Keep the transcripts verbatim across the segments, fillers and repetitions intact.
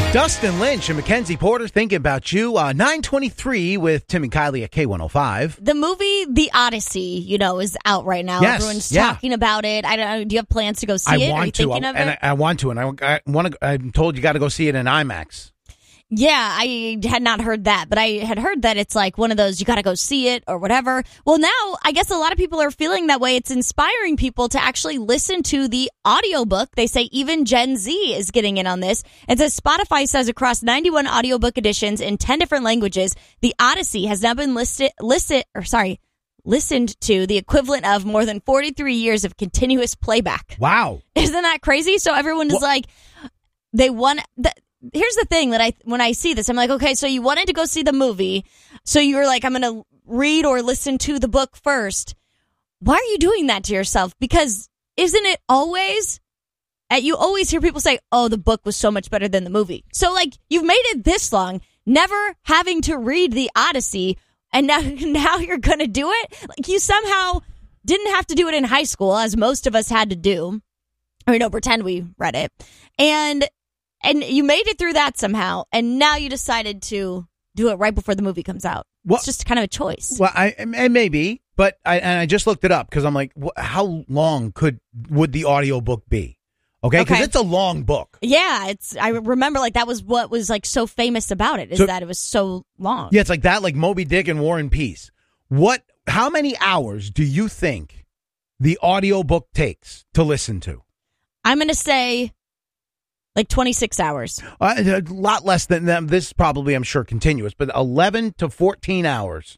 Dustin Lynch and Mackenzie Porter thinking about you. Uh, nine twenty-three with Tim and Kylie at K one oh five. The movie The Odyssey, you know, is out right now. Yes, Everyone's yeah. talking about it. I don't know. Do you have plans to go see I it? want Are you to, thinking I, of and it? I, I want to, and I, I want to. I'm told you got to go see it in IMAX. Yeah, I had not heard that, but I had heard that it's like one of those, you got to go see it or whatever. Well, now I guess a lot of people are feeling that way. It's inspiring people to actually listen to the audiobook. They say even Gen Z is getting in on this. It says Spotify says across ninety-one audiobook editions in ten different languages, The Odyssey has now been listed, listed, or sorry, listened to the equivalent of more than forty-three years of continuous playback. Wow. Isn't that crazy? So everyone is Well, like, they want... The, Here's the thing that I, when I see this, I'm like, okay, so you wanted to go see the movie. So you were like, I'm going to read or listen to the book first. Why are you doing that to yourself? Because isn't it always, uh, you always hear people say, oh, the book was so much better than the movie. So like, you've made it this long, never having to read the Odyssey. And now, now you're going to do it. Like you somehow didn't have to do it in high school, as most of us had to do. Or no, pretend we read it. And And you made it through that somehow, and now you decided to do it right before the movie comes out. Well, it's just kind of a choice. Well, I and maybe, but I and I just looked it up because I'm like, wh- how long could would the audiobook be? Okay, because Okay. it's a long book. Yeah, it's. I remember like that was what was like so famous about it is So- that it was so long. Yeah, it's like that, like Moby Dick and War and Peace. What? How many hours do you think the audiobook takes to listen to? I'm going to say like twenty-six hours. Uh, a lot less than them. This is probably, I'm sure, continuous, but eleven to fourteen hours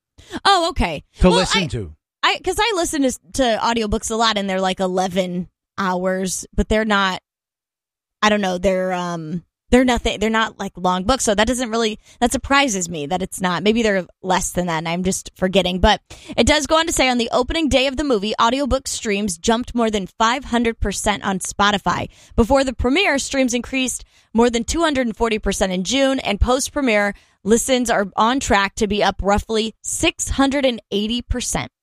Oh, okay. to Well, listen I, to. I because I listen to, to audiobooks a lot, and they're like eleven hours, but they're not. I don't know. They're um. They're nothing. They're not like long books, so that doesn't really. That surprises me that it's not. Maybe they're less than that, and I'm just forgetting. But it does go on to say on the opening day of the movie, audiobook streams jumped more than five hundred percent on Spotify. Before the premiere, streams increased more than two hundred forty percent in June, and post-premiere listens are on track to be up roughly six hundred eighty percent.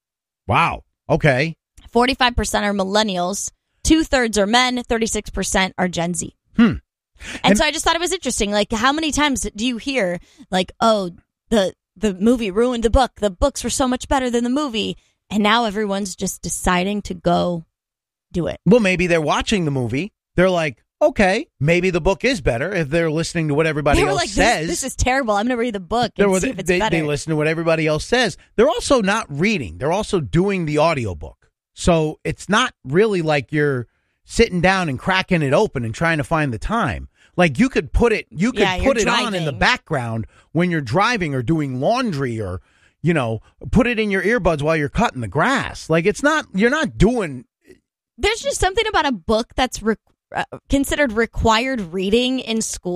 Wow. Okay. forty-five percent are millennials, two thirds are men, thirty-six percent are Gen Z. Hmm. And, And- so I just thought it was interesting. Like, how many times do you hear, like, oh, the the movie ruined the book. The books were so much better than the movie. And now everyone's just deciding to go do it. Well, maybe they're watching the movie. They're like, okay, maybe the book is better if they're listening to what everybody They were else like, says. this, this is terrible. I'm going to read the book They're- and see if it's they, better. they listen to what everybody else says. They're also not reading. They're also doing the audiobook. So it's not really like you're sitting down and cracking it open and trying to find the time. Like you could put it, you could Yeah, put you're it on in the driving. background when you're driving or doing laundry or, you know, put it in your earbuds while you're cutting the grass. Like it's not, you're not doing. There's just something about a book that's re- uh, considered required reading in school.